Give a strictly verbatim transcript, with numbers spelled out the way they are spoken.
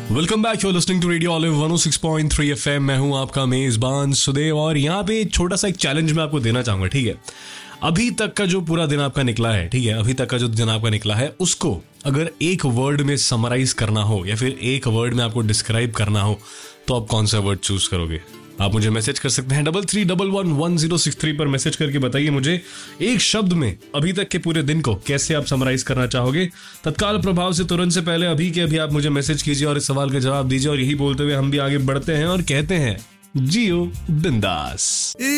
Welcome back, you are listening to radio olive one O six point three FM. मैं हूं आपका मेजबान सुदेव और यहाँ पे एक छोटा सा एक चैलेंज मैं आपको देना चाहूंगा। ठीक है, अभी तक का जो पूरा दिन आपका निकला है, ठीक है, अभी तक का जो दिन आपका निकला है उसको अगर एक वर्ड में समराइज करना हो या फिर एक वर्ड में आपको डिस्क्राइब करना हो तो आप कौन सा वर्ड चूज करोगे? आप मुझे मैसेज कर सकते हैं double three double one one zero six three पर मैसेज करके बताइए मुझे एक शब्द में अभी तक के पूरे दिन को कैसे आप समराइज करना चाहोगे। तत्काल प्रभाव से तुरंत से पहले अभी के अभी आप मुझे मैसेज कीजिए और इस सवाल का जवाब दीजिए और यही बोलते हुए हम भी आगे बढ़ते हैं और कहते हैं जियो बिंदास।